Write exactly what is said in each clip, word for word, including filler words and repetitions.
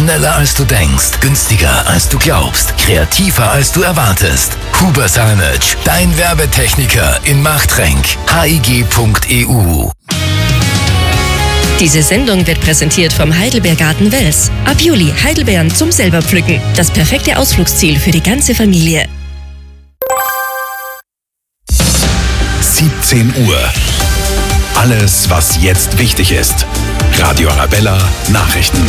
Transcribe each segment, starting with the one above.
Schneller als du denkst, günstiger als du glaubst, kreativer als du erwartest. Huber Signage, dein Werbetechniker in Machtrenk. H I G Punkt E U. Diese Sendung wird präsentiert vom Heidelbeergarten Wels. Ab Juli Heidelbeeren zum selber pflücken. Das perfekte Ausflugsziel für die ganze Familie. siebzehn Uhr. Alles, was jetzt wichtig ist. Radio Arabella Nachrichten.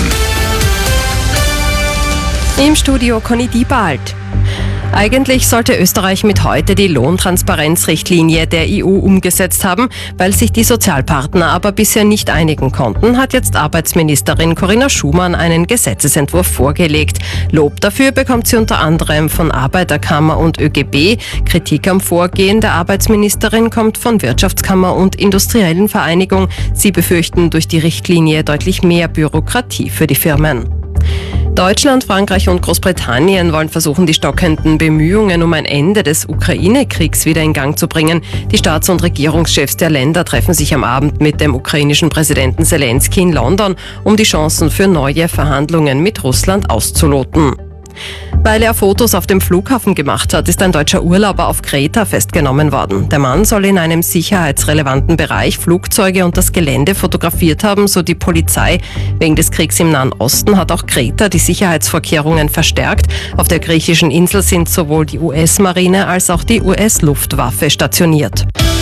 Im Studio Conny Diebald. Eigentlich sollte Österreich mit heute die Lohntransparenzrichtlinie der E U umgesetzt haben. Weil sich die Sozialpartner aber bisher nicht einigen konnten, hat jetzt Arbeitsministerin Corinna Schumann einen Gesetzesentwurf vorgelegt. Lob dafür bekommt sie unter anderem von Arbeiterkammer und Ö G B. Kritik am Vorgehen der Arbeitsministerin kommt von Wirtschaftskammer und Industriellen Vereinigung. Sie befürchten durch die Richtlinie deutlich mehr Bürokratie für die Firmen. Deutschland, Frankreich und Großbritannien wollen versuchen, die stockenden Bemühungen um ein Ende des Ukraine-Kriegs wieder in Gang zu bringen. Die Staats- und Regierungschefs der Länder treffen sich am Abend mit dem ukrainischen Präsidenten Zelensky in London, um die Chancen für neue Verhandlungen mit Russland auszuloten. Weil er Fotos auf dem Flughafen gemacht hat, ist ein deutscher Urlauber auf Kreta festgenommen worden. Der Mann soll in einem sicherheitsrelevanten Bereich Flugzeuge und das Gelände fotografiert haben, so die Polizei. Wegen des Kriegs im Nahen Osten hat auch Kreta die Sicherheitsvorkehrungen verstärkt. Auf der griechischen Insel sind sowohl die U S-Marine als auch die U S-Luftwaffe stationiert.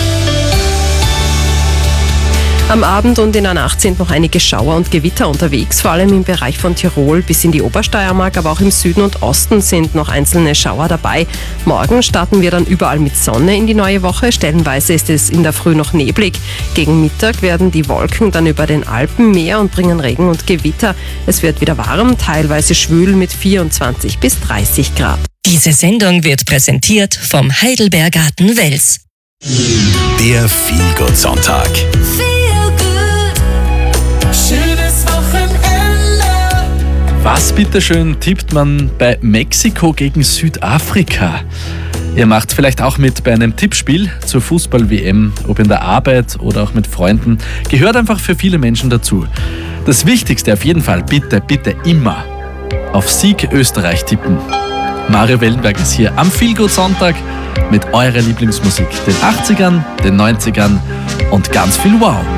Am Abend und in der Nacht sind noch einige Schauer und Gewitter unterwegs, vor allem im Bereich von Tirol bis in die Obersteiermark, aber auch im Süden und Osten sind noch einzelne Schauer dabei. Morgen starten wir dann überall mit Sonne in die neue Woche. Stellenweise ist es in der Früh noch neblig. Gegen Mittag werden die Wolken dann über den Alpen mehr und bringen Regen und Gewitter. Es wird wieder warm, teilweise schwül mit vierundzwanzig bis dreißig Grad. Diese Sendung wird präsentiert vom Heidelbeergarten Wels. Der Feel-Good-Sonntag. Was bitteschön tippt man bei Mexiko gegen Südafrika? Ihr macht vielleicht auch mit bei einem Tippspiel zur Fußball-W M, ob in der Arbeit oder auch mit Freunden. Gehört einfach für viele Menschen dazu. Das Wichtigste auf jeden Fall, bitte, bitte immer auf Sieg Österreich tippen. Mario Wellenberg ist hier am Feelgood-Sonntag mit eurer Lieblingsmusik. Den achtzigern, den neunzigern und ganz viel Wow.